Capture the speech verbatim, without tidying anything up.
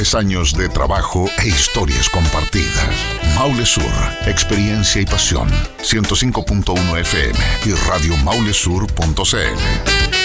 Tres años de trabajo e historias compartidas. Maule Sur, experiencia y pasión. ciento cinco punto uno F M y radio maule sur punto c l.